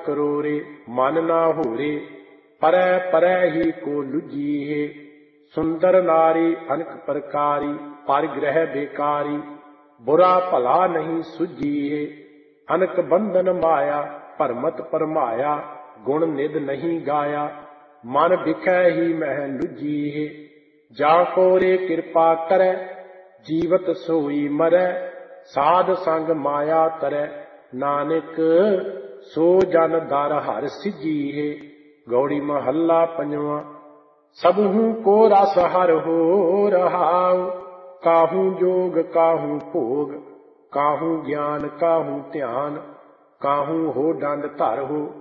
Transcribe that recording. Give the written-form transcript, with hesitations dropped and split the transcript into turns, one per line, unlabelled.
करोरे मन ना होरे परै परै ही को लुझीहे सुंदर नारी अनक प्रकारी परिग्रह बेकारी बुरा भला नहीं सुझीहे अनक बंधन माया भरमत परमाया गुण निध नहीं गाया मन बिखै ही मह लुझीहे जा कोरे कृपा करे जीवत सोई मरै साध संग माया तरै नानक सो जन दर हर सिजीहे। गौड़ी महला पंजवा। सबहू को रस हर हो रहाउ काहू जोग काहू भोग काहू ज्ञान काहू ध्यान काहू हो डंड धर हो